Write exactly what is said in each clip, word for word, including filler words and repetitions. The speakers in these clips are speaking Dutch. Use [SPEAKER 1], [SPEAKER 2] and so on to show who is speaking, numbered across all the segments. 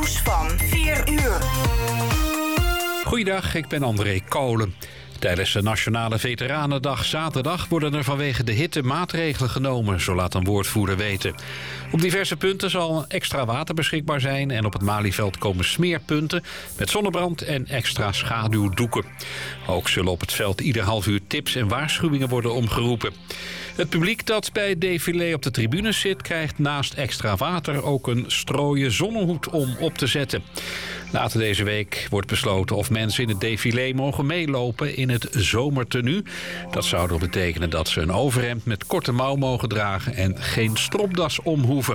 [SPEAKER 1] Nieuws van vier uur.
[SPEAKER 2] Goeiedag, ik ben André Kolen. Tijdens de Nationale Veteranendag zaterdag worden er vanwege de hitte maatregelen genomen, zo laat een woordvoerder weten. Op diverse punten zal extra water beschikbaar zijn en op het Malieveld komen smeerpunten met zonnebrand en extra schaduwdoeken. Ook zullen op het veld ieder half uur tips en waarschuwingen worden omgeroepen. Het publiek dat bij het défilé op de tribunes zit, krijgt naast extra water ook een strooien zonnehoed om op te zetten. Later deze week wordt besloten of mensen in het défilé mogen meelopen in het zomertenue. Dat zou dan betekenen dat ze een overhemd met korte mouw mogen dragen en geen stropdas om hoeven.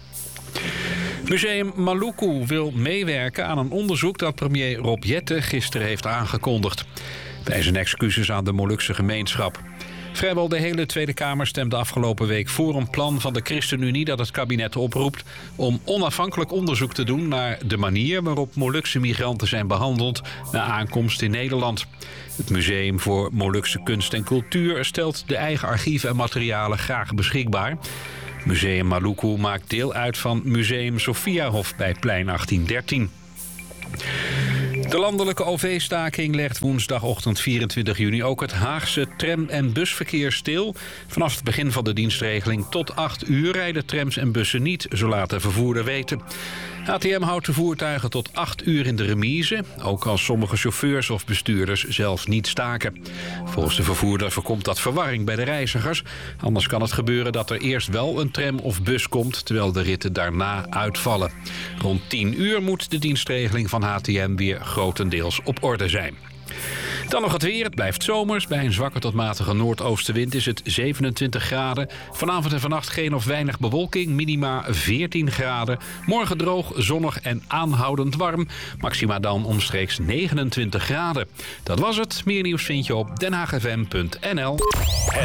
[SPEAKER 2] Museum Maluku wil meewerken aan een onderzoek dat premier Rob Jetten gisteren heeft aangekondigd. Bij zijn excuses aan de Molukse gemeenschap. Vrijwel de hele Tweede Kamer stemde afgelopen week voor een plan van de ChristenUnie dat het kabinet oproept om onafhankelijk onderzoek te doen naar de manier waarop Molukse migranten zijn behandeld na aankomst in Nederland. Het Museum voor Molukse Kunst en Cultuur stelt de eigen archieven en materialen graag beschikbaar. Museum Maluku maakt deel uit van Museum Sophiahof bij Plein achttien dertien. De landelijke O V-staking legt woensdagochtend vierentwintig juni ook het Haagse tram- en busverkeer stil. Vanaf het begin van de dienstregeling tot acht uur rijden trams en bussen niet, zo laat de vervoerder weten. H T M houdt de voertuigen tot acht uur in de remise, ook als sommige chauffeurs of bestuurders zelf niet staken. Volgens de vervoerder voorkomt dat verwarring bij de reizigers. Anders kan het gebeuren dat er eerst wel een tram of bus komt, terwijl de ritten daarna uitvallen. Rond tien uur moet de dienstregeling van H T M weer grotendeels op orde zijn. Dan nog het weer. Het blijft zomers. Bij een zwakke tot matige noordoostenwind is het zevenentwintig graden. Vanavond en vannacht geen of weinig bewolking. Minima veertien graden. Morgen droog, zonnig en aanhoudend warm. Maxima dan omstreeks negenentwintig graden. Dat was het. Meer nieuws vind je op den haag f m punt n l.